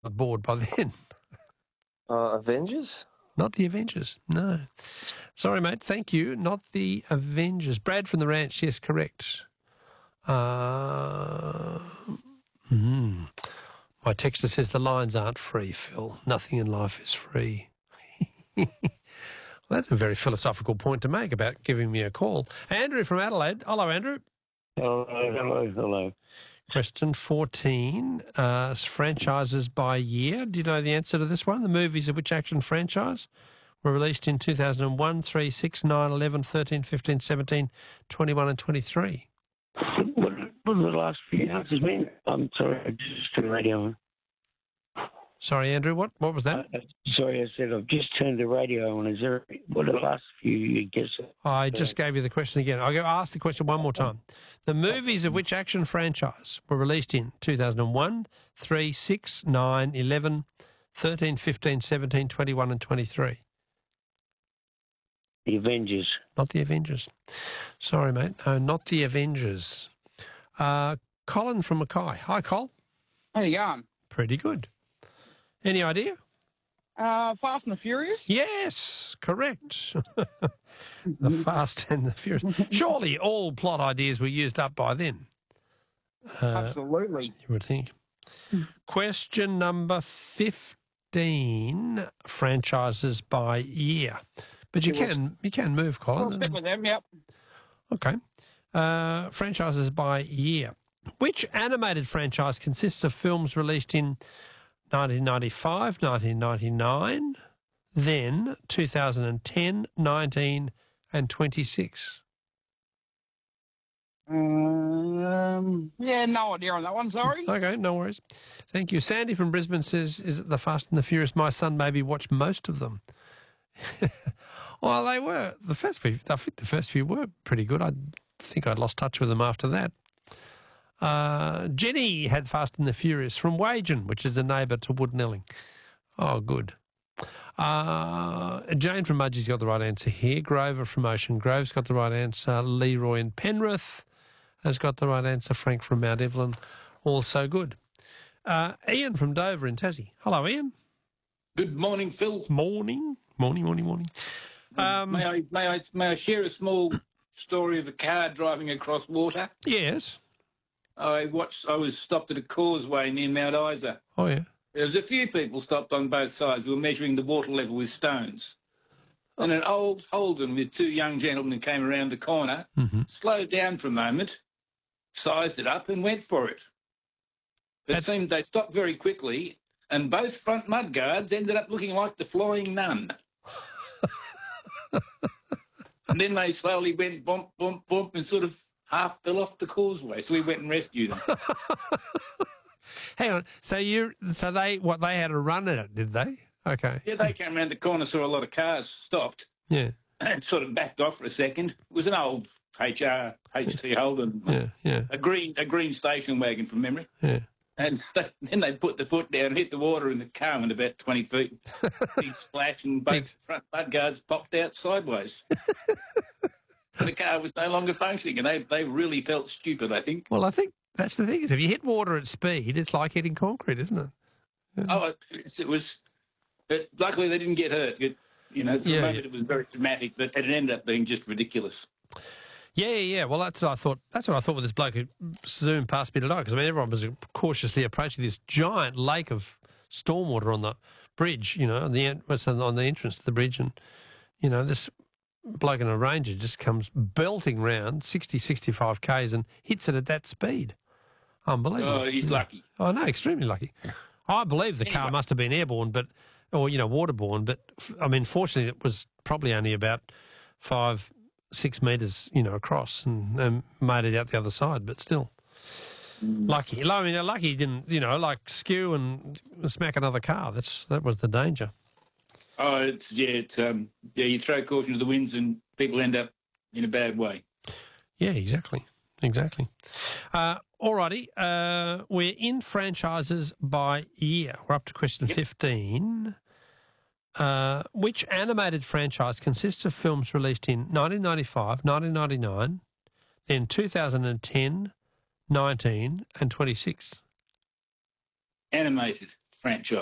bored by then. Avengers? Not the Avengers, no. Sorry, mate, thank you. Not the Avengers. Brad from the Ranch, yes, correct. My texter says the lines aren't free, Phil. Nothing in life is free. Well, that's a very philosophical point to make about giving me a call. Andrew from Adelaide. Hello, Andrew. Hello. Question 14, franchises by year. Do you know the answer to this one? The movies of which action franchise were released in 2001, 3, 6, 9, 11, 13, 15, 17, 21 and 23? What were the last few answers mean? I'm sorry, I just turned the radio on. Sorry, Andrew, what was that? Sorry, I said I've just turned the radio on. What are the last few you guess? I just gave you the question again. I'll ask the question one more time. The movies of which action franchise were released in 2001, 3, 6, 9, 11, 13, 15, 17, 21 and 23? The Avengers. Not the Avengers. Sorry, mate. No, not the Avengers. Colin from Mackay. Hi, Col. How you going? Pretty good. Any idea? Fast and the Furious? Yes, correct. The Fast and the Furious. Surely all plot ideas were used up by then. Absolutely. You would think. Question number 15, franchises by year. But you can move, Colin. I'll stick with them, yep. Okay. Franchises by year. Which animated franchise consists of films released in 1995, 1999, then 2010, 19 and 26? Yeah, no idea on that one, sorry. Okay, no worries. Thank you. Sandy from Brisbane says, is it The Fast and the Furious? My son maybe watched most of them. Well, they were. I think the first few were pretty good. I think I'd lost touch with them after that. Jenny had Fast and the Furious from Wagen, which is a neighbour to Woodnelling. Oh, good. Jane from Mudgee's got the right answer here. Grover from Ocean Grove's got the right answer. Leroy in Penrith has got the right answer. Frank from Mount Evelyn, also good. Ian from Dover in Tassie. Hello, Ian. Good morning, Phil. Morning. May I share a small story of a car driving across water? Yes. I was stopped at a causeway near Mount Isa. Oh, yeah. There was a few people stopped on both sides who were measuring the water level with stones. And an old Holden with two young gentlemen came around the corner, slowed down for a moment, sized it up and went for it. It seemed they stopped very quickly, and both front mudguards ended up looking like the Flying Nun. And then they slowly went bump, bump, bump and sort of half fell off the causeway. So we went and rescued them. Hang on. So they had a run at it, did they? Okay. Yeah, they came around the corner, saw a lot of cars stopped. Yeah. And sort of backed off for a second. It was an old HT Holden. Yeah. A green station wagon from memory. Yeah. And then they put the foot down, hit the water, and the car went about 20 feet. Big splash, and both front mudguards popped out sideways. And the car was no longer functioning, and they really felt stupid, I think. Well, I think that's the thing, is if you hit water at speed, it's like hitting concrete, isn't it? Yeah. Oh, it was... But luckily they didn't get hurt. It was very dramatic, but it ended up being just ridiculous. Yeah. Well, that's what I thought. That's what I thought with this bloke who zoomed past me tonight, because everyone was cautiously approaching this giant lake of stormwater on the bridge, on the entrance to the bridge, and this bloke in a Ranger just comes belting round 60, 65 k's and hits it at that speed. Unbelievable. Oh, he's lucky. Oh no, extremely lucky. I believe the car must have been airborne, or waterborne, but I mean, fortunately, it was probably only about 5-6 metres, across, and made it out the other side. But still, lucky. I mean, lucky he didn't, skew and smack another car. That was the danger. Oh, you throw caution to the winds and people end up in a bad way. Yeah, exactly. Alrighty, we're in franchises by year. We're up to question 15. Which animated franchise consists of films released in 1995, 1999, then 2010, 19 and 26? Animated. franchise.